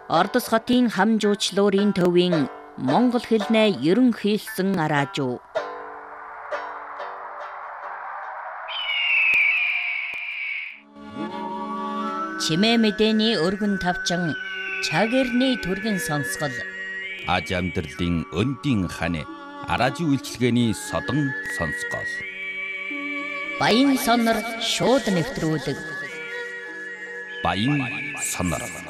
Ордос хотын хам жуучлуурын төвийн монгол хэлнээ ерөнхийлсөн араажуу. Чимээ мэдээний өргөн тавчан чагэрний түргэн сонсгол. Аж амьдралын өндийн хань араажуу үйлчилгээний содон сонсгол. Баян сонор шууд нэвтрүүлэг. Баян сонор.